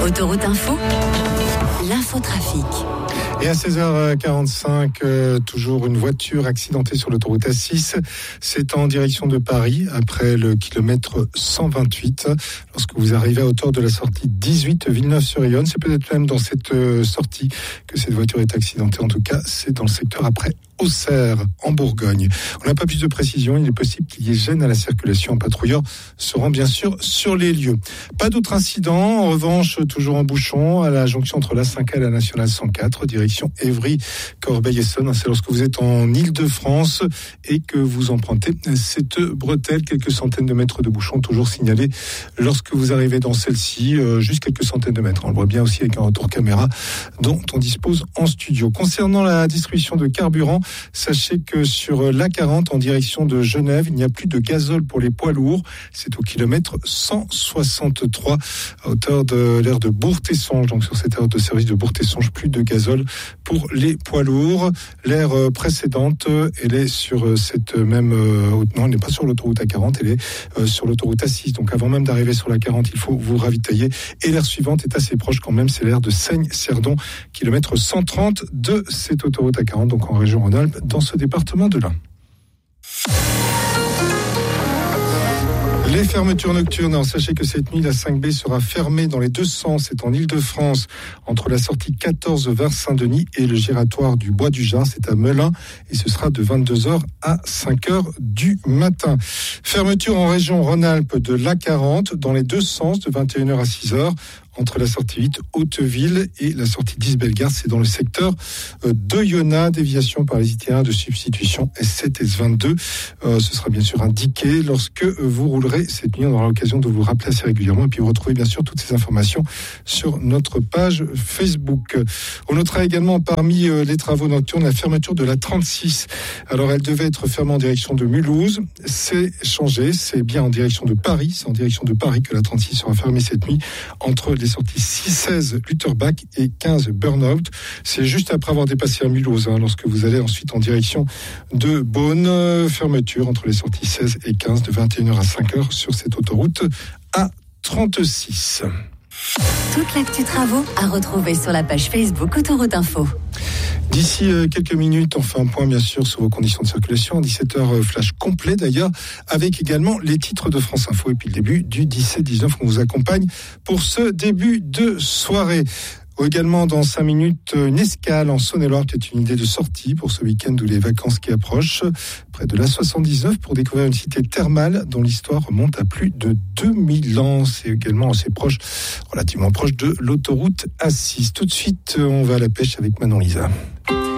Autoroute Info, l'infotrafic. Et à 16h45, toujours une voiture accidentée sur l'autoroute A6. C'est en direction de Paris, après le kilomètre 128. Lorsque vous arrivez à hauteur de la sortie 18 Villeneuve-sur-Yonne, c'est peut-être même dans cette sortie que cette voiture est accidentée. En tout cas, c'est dans le secteur après Auxerre, en Bourgogne. On n'a pas plus de précision. Il est possible qu'il y ait gêne à la circulation. Un patrouilleur se rend bien sûr sur les lieux. Pas d'autres incidents. En revanche, toujours en bouchon à la jonction entre l'A5 et la Nationale 104, direction Évry, Corbeil-Essonnes. C'est lorsque vous êtes en Île-de-France et que vous empruntez cette bretelle. Quelques centaines de mètres de bouchon toujours signalés lorsque vous arrivez dans celle-ci. Juste quelques centaines de mètres. On le voit bien aussi avec un retour caméra dont on dispose en studio. Concernant la distribution de carburant, sachez que sur l'A40 en direction de Genève, il n'y a plus de gazole pour les poids lourds. C'est au kilomètre 163 à hauteur de l'aire de Bourg-Tessonge. Donc sur cette aire de service de Bourg-Tessonge, plus de gazole pour les poids lourds. L'aire précédente, elle est sur cette même... non, elle n'est pas sur l'autoroute A40, elle est sur l'autoroute A6. Donc avant même d'arriver sur l'A40, il faut vous ravitailler. Et l'aire suivante est assez proche quand même, c'est l'aire de Seigne-Cerdon, kilomètre 130 de cette autoroute A40, donc en région Rhône-Alpes, dans ce département de l'Ain. Les fermetures nocturnes. Alors, sachez que cette nuit, la 5B sera fermée dans les deux sens. C'est en Île-de-France, entre la sortie 14 vers Saint-Denis et le giratoire du Bois du Jar. C'est à Melun et ce sera de 22h à 5h du matin. Fermeture en région Rhône-Alpes de l'A40 dans les deux sens de 21h à 6h. Entre la sortie 8 Hauteville et la sortie 10 Bellegarde, c'est dans le secteur de Yona, déviation par les itinéraires de substitution S7 et S22. Ce sera bien sûr indiqué lorsque vous roulerez cette nuit. On aura l'occasion de vous rappeler assez régulièrement. Et puis vous retrouvez bien sûr toutes ces informations sur notre page Facebook. On notera également parmi les travaux nocturnes la fermeture de la 36. Alors elle devait être fermée en direction de Mulhouse. C'est changé, c'est bien en direction de Paris. C'est en direction de Paris que la 36 sera fermée cette nuit entre les sorties 6-16 Lutterbach et 15 Burnout. C'est juste après avoir dépassé à Mulhouse, lorsque vous allez ensuite en direction de Beaune. Fermeture entre les sorties 16 et 15 de 21h à 5h sur cette autoroute A36. Toute l'actu travaux à retrouver sur la page Facebook Autoroute Info. D'ici quelques minutes, on fait un point bien sûr sur vos conditions de circulation. À 17h, flash complet d'ailleurs, avec également les titres de France Info et puis le début du 17-19. On vous accompagne pour ce début de soirée. Également dans 5 minutes, une escale en Saône-et-Loire, peut-être une idée de sortie pour ce week-end ou les vacances qui approchent. Près de la 79 pour découvrir une cité thermale dont l'histoire remonte à plus de 2000 ans. C'est également assez proche, relativement proche de l'autoroute A6. Tout de suite, on va à la pêche avec Manon Lisa.